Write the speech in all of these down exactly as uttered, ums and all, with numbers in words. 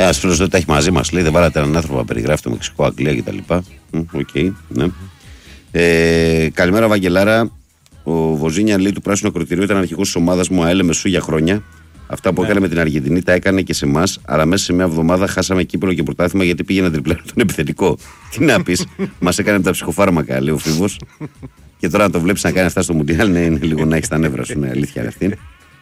Ένα φίλο δεν τα έχει μαζί μα. Λέει: δεν βάλατε έναν άνθρωπο να περιγράφει το Μεξικό, Αγγλία κτλ. Οκ, okay, ναι. Ε, καλημέρα, Βαγγελάρα. Ο Βοζίνια λέει: του πράσινου ακροτηρίου ήταν αρχηγός της ομάδας μου ΑΕΛ Μεσού για χρόνια. Αυτά που ναι. έκανε με την Αργεντινή τα έκανε και σε εμάς. Αλλά μέσα σε μια εβδομάδα χάσαμε κύπελλο και πρωτάθλημα γιατί πήγε να τριπλάρει τον επιθετικό. Τι να πεις, μας έκανε με τα ψυχοφάρμακα, λέει ο Φίβος. Και τώρα να το βλέπεις να κάνει αυτά στο Μουντιάλ, ναι, είναι λίγο να έχει τα νεύρα σου. Είναι αλήθεια αυτή.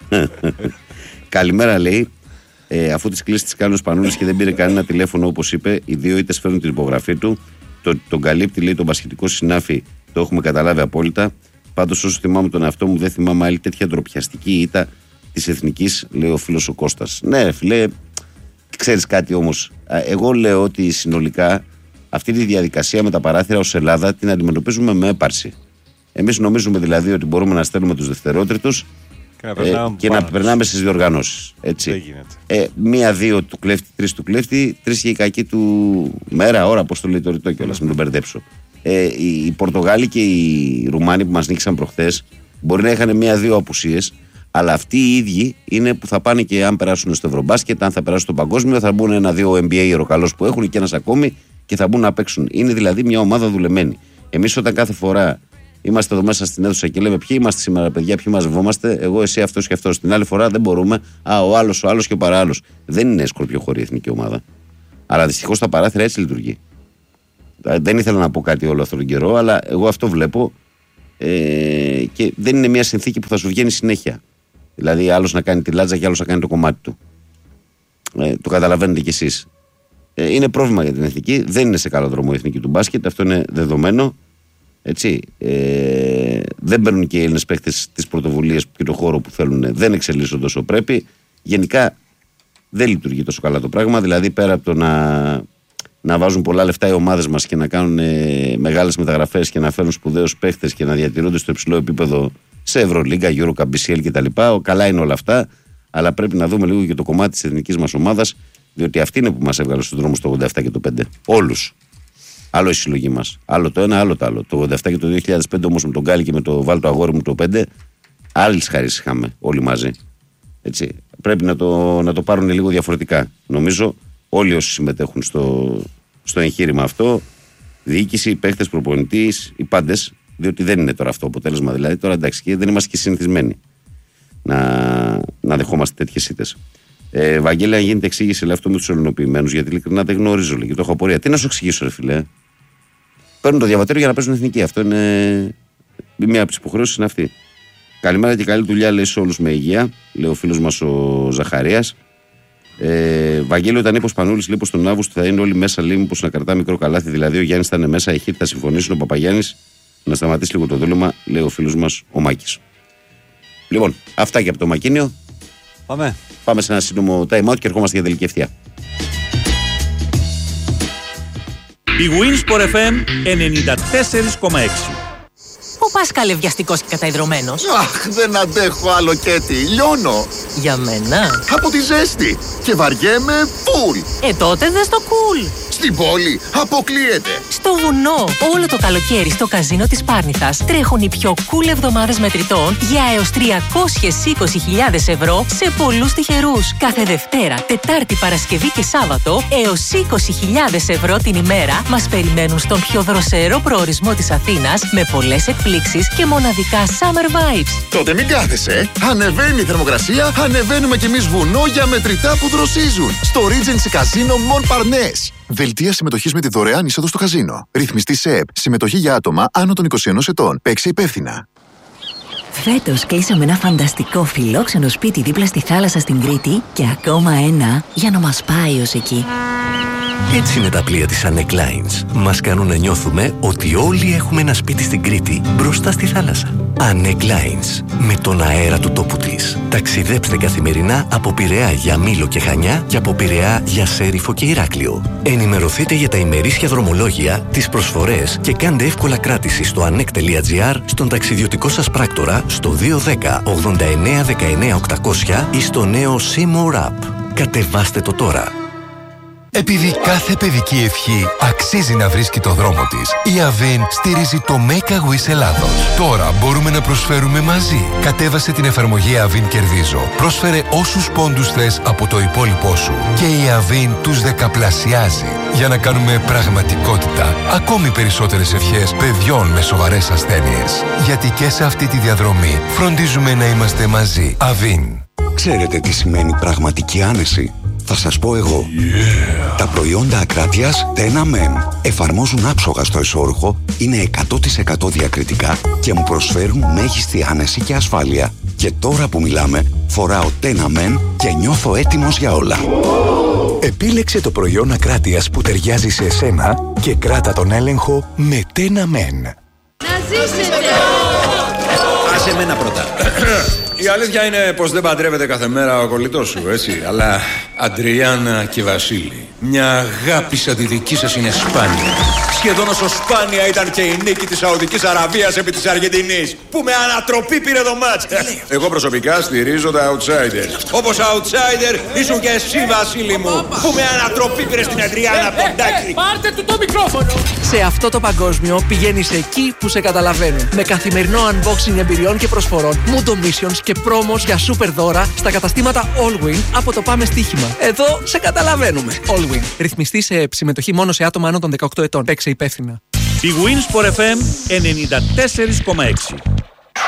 Καλημέρα, λέει. Ε, αφού τις κλήσεις τις κάνουν Σπανούλης και δεν πήρε κανένα τηλέφωνο, όπως είπε, οι δύο ήττες φέρνουν την υπογραφή του. Το, τον καλύπτει, λέει, τον πασχετικό συνάφη, το έχουμε καταλάβει απόλυτα. Πάντως, όσο θυμάμαι τον εαυτό μου, δεν θυμάμαι άλλη τέτοια ντροπιαστική ήττα της Εθνικής, λέει ο φίλος ο Κώστας. Ναι, φίλε, ξέρεις κάτι όμως. Εγώ λέω ότι συνολικά αυτή τη διαδικασία με τα παράθυρα ως Ελλάδα την αντιμετωπίζουμε με έπαρση. Εμείς νομίζουμε δηλαδή ότι μπορούμε να στέλνουμε τους δευτερότριτους και να περνάμε, ε, και να περνάμε στις διοργανώσεις. Έτσι. Ε, μία-δύο του κλέφτη, τρεις του κλέφτη, τρεις και η κακή του μέρα, ώρα, πώς το λέει το ρητό κιόλας, μην τον μπερδέψω. Ε, οι, οι Πορτογάλοι και οι Ρουμάνοι που μας νίκησαν προχθές μπορεί να είχαν μία-δύο απουσίες, αλλά αυτοί οι ίδιοι είναι που θα πάνε και αν περάσουν στο Ευρωμπάσκετ, αν θα περάσουν στο παγκόσμιο, θα μπουν ένα-δύο N B A ιεροκαλός που έχουν και ένας ακόμη και θα μπουν να παίξουν. Είναι δηλαδή μια ομάδα δουλεμένη. Εμείς όταν κάθε φορά είμαστε εδώ μέσα στην αίθουσα και λέμε ποιοι είμαστε σήμερα, παιδιά, ποιοι μαζευόμαστε, εγώ, εσύ, αυτός και αυτός. Την άλλη φορά δεν μπορούμε. Α, ο άλλος, ο άλλος και ο παράλληλος. Δεν είναι σκορπιοχώρη η εθνική ομάδα. Αλλά δυστυχώς τα παράθυρα έτσι λειτουργεί. Δεν ήθελα να πω κάτι όλο αυτόν τον καιρό, αλλά εγώ αυτό βλέπω ε, και δεν είναι μια συνθήκη που θα σου βγαίνει συνέχεια. Δηλαδή, άλλος να κάνει τη λάτζα και άλλος να κάνει το κομμάτι του. Ε, το καταλαβαίνετε κι εσείς. Ε, είναι πρόβλημα για την εθνική. Δεν είναι σε καλό δρόμο η εθνική του μπάσκετ. Αυτό είναι δεδομένο. Έτσι. Ε, δεν παίρνουν και οι Έλληνες παίκτες τις πρωτοβουλίες και το χώρο που θέλουν. Δεν εξελίσσονται όσο πρέπει. Γενικά δεν λειτουργεί τόσο καλά το πράγμα. Δηλαδή, πέρα από το να, να βάζουν πολλά λεφτά οι ομάδες μας και να κάνουν ε, μεγάλες μεταγραφές και να φέρουν σπουδαίους παίκτες και να διατηρούνται στο υψηλό επίπεδο σε Ευρωλίγκα, Euro, μπι σι ελ κτλ. Καλά είναι όλα αυτά, αλλά πρέπει να δούμε λίγο και το κομμάτι της εθνικής μας ομάδας, διότι αυτή είναι που μας έβγαλε στον δρόμο στο ογδόντα επτά και το πέντε. Όλους. Άλλο η συλλογή μας. Άλλο το ένα, άλλο το άλλο. Το ογδόντα επτά και το δύο χιλιάδες πέντε όμως με τον Γκάλι και με το Βάλτο αγόρι μου το πέντε, άλλες χαρίσεις είχαμε όλοι μαζί. Έτσι. Πρέπει να το, να το πάρουν λίγο διαφορετικά. Νομίζω όλοι όσοι συμμετέχουν στο, στο εγχείρημα αυτό, διοίκηση, παίχτες, προπονητής, οι πάντες. Διότι δεν είναι τώρα αυτό το αποτέλεσμα. Δηλαδή, τώρα εντάξει, και δεν είμαστε και συνηθισμένοι να, να δεχόμαστε τέτοιες ήττες. Ε, Βαγγέλη, αν γίνεται εξήγηση, λέει αυτό με τους ελληνοποιημένους, γιατί ειλικρινά δεν γνωρίζω, λέει, και το έχω απορία. Τι να σου εξηγήσω, ρε φιλέ. Παίρνουν το διαβατήριο για να παίζουν εθνική. Αυτό είναι. Μία από τις υποχρεώσεις είναι αυτή. Καλημέρα και καλή δουλειά, λέει, σε όλους με υγεία, λέει ο φίλος μας ο Ζαχαρίας. Ε, Βαγγέλη, όταν είπε ο Σπανούλης, λέει, πως τον Αύγουστο θα είναι όλοι μέσα, λέει, μήπως να κρατά μικρό καλάθι. Δηλαδή, ο Γιάννης θα είναι μέσα, η Χ θα συμφωνήσουν, ο Παπαγιάννης. Να σταματήσει λίγο το δούλευμα, λέει ο φίλος μας ο Μάκης. Λοιπόν, αυτά και από το Μακίνιο. Πάμε. Πάμε σε ένα σύντομο time out και ερχόμαστε για τελική ευθεία. Η Winsport εφ εμ ενενήντα τέσσερα κόμμα έξι. Πού πας καλευδιαστικός και καταϊδρωμένος? Αχ, δεν αντέχω άλλο, Κέτι. Λιώνω. Για μένα. Από τη ζέστη. Και βαριέμαι φουλ. Ε, τότε δες το cool. Στην πόλη αποκλείεται. Στο βουνό, όλο το καλοκαίρι στο καζίνο της Πάρνηθας τρέχουν οι πιο cool εβδομάδες μετρητών για έως τριακόσιες είκοσι χιλιάδες ευρώ σε πολλούς τυχερούς. Κάθε Δευτέρα, Τετάρτη, Παρασκευή και Σάββατο έως είκοσι χιλιάδες ευρώ την ημέρα μας περιμένουν στον πιο δροσερό προορισμό της Αθήνας με πολλές εκπλήξεις και μοναδικά summer vibes. Τότε μην κάθεσαι. Ανεβαίνει η θερμοκρασία, ανεβαίνουμε κι εμείς βουνό για μετρητά που δροσίζουν. Στο Regency Casino Montparnasse. Δελτία συμμετοχής με τη δωρεάν είσοδο στο καζίνο. Ρυθμιστή ΣΕΠ. Συμμετοχή για άτομα άνω των είκοσι ένα ετών. Παίξε υπεύθυνα. Φέτος κλείσαμε ένα φανταστικό φιλόξενο σπίτι δίπλα στη θάλασσα στην Κρήτη και ακόμα ένα για να μας πάει ως εκεί. Έτσι είναι τα πλοία της Anec Lines. Μας κάνουν να νιώθουμε ότι όλοι έχουμε ένα σπίτι στην Κρήτη μπροστά στη θάλασσα. Anec Lines. Με τον αέρα του τόπου της. Ταξιδέψτε καθημερινά από Πειραιά για Μήλο και Χανιά και από Πειραιά για Σέριφο και Ηράκλειο. Ενημερωθείτε για τα ημερήσια δρομολόγια, τις προσφορές και κάντε εύκολα κράτηση στο anec τελεία gr, στον ταξιδιωτικό σας πράκτορα, στο δύο ένα μηδέν ογδόντα εννέα δεκαεννέα οκτακόσια ή στο νέο Seymour App. Κατεβάστε το τώρα. Επειδή κάθε παιδική ευχή αξίζει να βρίσκει το δρόμο της, η Avin στηρίζει το Make a Wish Ελλάδος. Τώρα μπορούμε να προσφέρουμε μαζί. Κατέβασε την εφαρμογή Avin Κερδίζω. Πρόσφερε όσους πόντους θες από το υπόλοιπό σου και η Avin τους δεκαπλασιάζει για να κάνουμε πραγματικότητα ακόμη περισσότερες ευχές παιδιών με σοβαρές ασθένειες. Γιατί και σε αυτή τη διαδρομή φροντίζουμε να είμαστε μαζί. Avin. Ξέρετε τι σημαίνει πραγματική άνεση? Θα σας πω εγώ. Yeah. Τα προϊόντα Ακράτειας Tenamen εφαρμόζουν άψογα στο εσώρουχο, είναι εκατό τοις εκατό διακριτικά και μου προσφέρουν μέγιστη άνεση και ασφάλεια. Και τώρα που μιλάμε, φοράω Tenamen και νιώθω έτοιμος για όλα. Επίλεξε το προϊόν Ακράτειας που ταιριάζει σε εσένα και κράτα τον έλεγχο με Tenamen. Να ζήσετε! Άσε εμένα πρώτα. Η αλήθεια είναι πως δεν παντρεύεται κάθε μέρα ο κολλητός σου, έτσι. Αλλά Αντριάννα και Βασίλη, μια αγάπη σαν τη δική σας είναι σπάνια. Σχεδόν όσο σπάνια ήταν και η νίκη της Σαουδικής Αραβίας επί της Αργεντινής, που με ανατροπή πήρε το μάτς. Εγώ προσωπικά στηρίζω τα outsiders. Όπως outsider ήσουν και εσύ, Βασίλη μου, που με ανατροπή πήρε στην Αντριάννα από τον Τάκη. Πάρτε του το μικρόφωνο! Σε αυτό το παγκόσμιο πηγαίνεις εκεί που σε καταλαβαίνουν. Με καθημερινό unboxing εμπειριών και προσφορών, Mundo Missions και πρόμος για super δώρα στα καταστήματα Allwin από το Πάμε Στοίχημα. Εδώ σε καταλαβαίνουμε. Allwin. Ρυθμιστή σε συμμετοχή μόνο σε άτομα άνω των δεκαοκτώ ετών. Παίξε υπεύθυνα. Η Winsport εφ εμ ενενήντα τέσσερα κόμμα έξι.